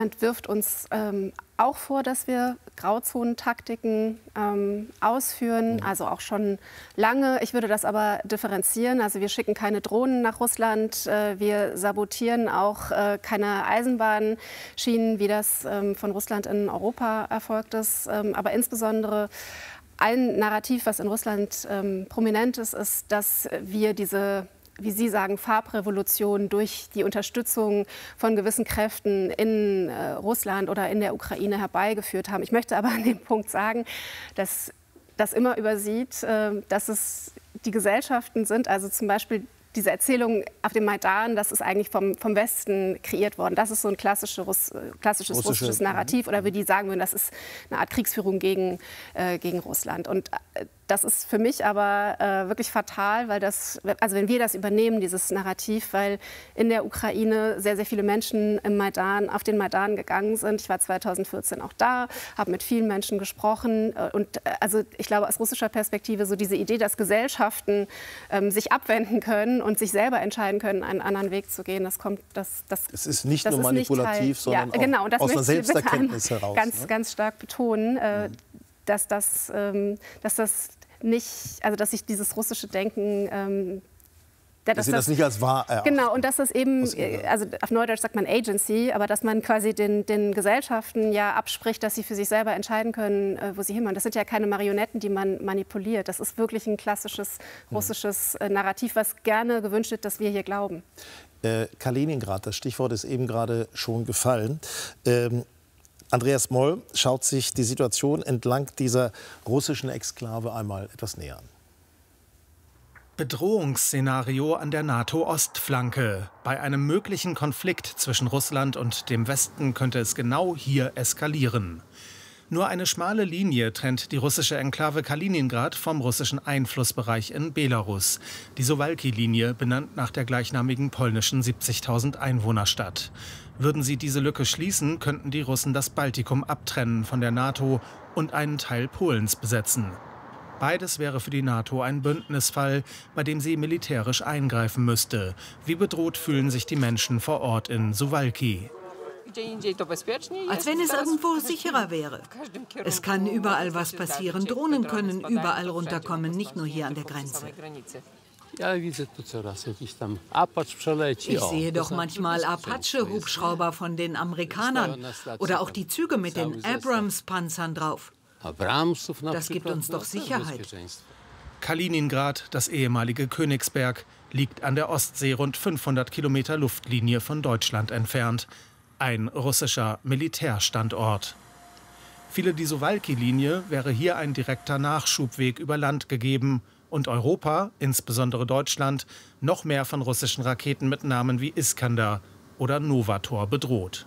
Wirft uns auch vor, dass wir Grauzonentaktiken ausführen, also auch schon lange. Ich würde das aber differenzieren. Also wir schicken keine Drohnen nach Russland, wir sabotieren auch keine Eisenbahnschienen, wie das von Russland in Europa erfolgt ist. Aber insbesondere ein Narrativ, was in Russland prominent ist, ist, dass wir diese, wie Sie sagen, Farbrevolution durch die Unterstützung von gewissen Kräften in Russland oder in der Ukraine herbeigeführt haben. Ich möchte aber an dem Punkt sagen, dass das immer übersieht, dass es die Gesellschaften sind, also zum Beispiel diese Erzählung auf dem Maidan, das ist eigentlich vom Westen kreiert worden. Das ist so ein klassisches russisches Narrativ. Oder wie die sagen würden, das ist eine Art Kriegsführung gegen Russland. Und das ist für mich aber wirklich fatal, weil also wenn wir das übernehmen, dieses Narrativ, weil in der Ukraine sehr, sehr viele Menschen auf den Maidan gegangen sind. Ich war 2014 auch da, habe mit vielen Menschen gesprochen. Und also ich glaube, aus russischer Perspektive so diese Idee, dass Gesellschaften sich abwenden können und sich selber entscheiden können, einen anderen Weg zu gehen, es ist nicht nur manipulativ, sondern genau, auch aus einer Selbsterkenntnis heraus. Ganz stark betonen, dass sich dieses russische Denken dass Sie das nicht als wahr erachten. Genau, und dass das eben, also auf Neudeutsch sagt man Agency, aber dass man quasi den Gesellschaften ja abspricht, dass sie für sich selber entscheiden können, wo sie hinwollen. Das sind ja keine Marionetten, die man manipuliert. Das ist wirklich ein klassisches russisches Narrativ, was gerne gewünscht wird, dass wir hier glauben. Kaliningrad, das Stichwort ist eben gerade schon gefallen. Andreas Moll schaut sich die Situation entlang dieser russischen Exklave einmal etwas näher an. Bedrohungsszenario an der NATO-Ostflanke. Bei einem möglichen Konflikt zwischen Russland und dem Westen könnte es genau hier eskalieren. Nur eine schmale Linie trennt die russische Enklave Kaliningrad vom russischen Einflussbereich in Belarus. Die Suwałki-Linie, benannt nach der gleichnamigen polnischen 70.000 Einwohnerstadt. Würden sie diese Lücke schließen, könnten die Russen das Baltikum abtrennen von der NATO und einen Teil Polens besetzen. Beides wäre für die NATO ein Bündnisfall, bei dem sie militärisch eingreifen müsste. Wie bedroht fühlen sich die Menschen vor Ort in Suwałki? Als wenn es irgendwo sicherer wäre. Es kann überall was passieren. Drohnen können überall runterkommen, nicht nur hier an der Grenze. Ich sehe doch manchmal Apache-Hubschrauber von den Amerikanern oder auch die Züge mit den Abrams-Panzern drauf. Das gibt uns doch Sicherheit. Kaliningrad, das ehemalige Königsberg, liegt an der Ostsee rund 500 Kilometer Luftlinie von Deutschland entfernt. Ein russischer Militärstandort. Fiele die Suwałki-Linie, wäre hier ein direkter Nachschubweg über Land gegeben und Europa, insbesondere Deutschland, noch mehr von russischen Raketen mit Namen wie Iskander oder Novator bedroht.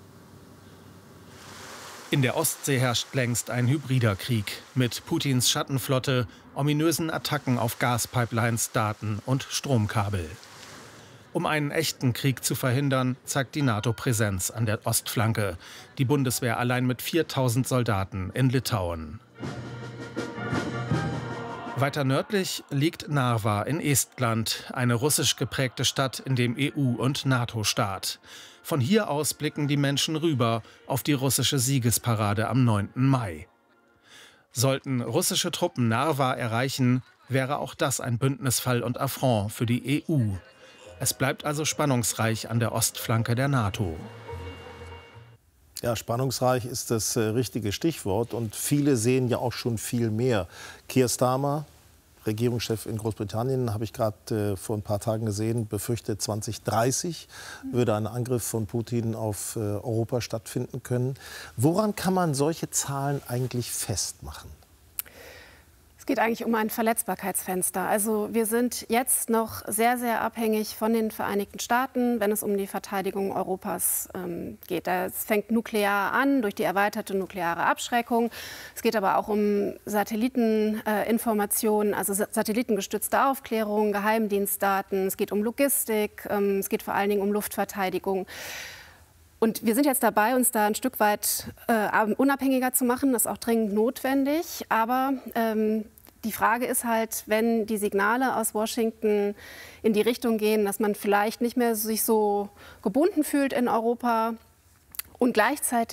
In der Ostsee herrscht längst ein hybrider Krieg mit Putins Schattenflotte, ominösen Attacken auf Gaspipelines, Daten und Stromkabel. Um einen echten Krieg zu verhindern, zeigt die NATO Präsenz an der Ostflanke. Die Bundeswehr allein mit 4.000 Soldaten in Litauen. Weiter nördlich liegt Narva in Estland, eine russisch geprägte Stadt in dem EU- und NATO-Staat. Von hier aus blicken die Menschen rüber auf die russische Siegesparade am 9. Mai. Sollten russische Truppen Narva erreichen, wäre auch das ein Bündnisfall und Affront für die EU. Es bleibt also spannungsreich an der Ostflanke der NATO. Ja, spannungsreich ist das richtige Stichwort. Und viele sehen ja auch schon viel mehr. Keir Starmer, Regierungschef in Großbritannien, habe ich gerade vor ein paar Tagen gesehen, befürchtet, 2030 würde ein Angriff von Putin auf Europa stattfinden können. Woran kann man solche Zahlen eigentlich festmachen? Es geht eigentlich um ein Verletzbarkeitsfenster. Also wir sind jetzt noch sehr, sehr abhängig von den Vereinigten Staaten, wenn es um die Verteidigung Europas geht. Es fängt nuklear an durch die erweiterte nukleare Abschreckung. Es geht aber auch um Satelliteninformationen, also satellitengestützte Aufklärung, Geheimdienstdaten. Es geht um Logistik. Es geht vor allen Dingen um Luftverteidigung. Und wir sind jetzt dabei, uns da ein Stück weit unabhängiger zu machen. Das ist auch dringend notwendig. Aber die Frage ist halt, wenn die Signale aus Washington in die Richtung gehen, dass man vielleicht nicht mehr sich so gebunden fühlt in Europa Und gleichzeitig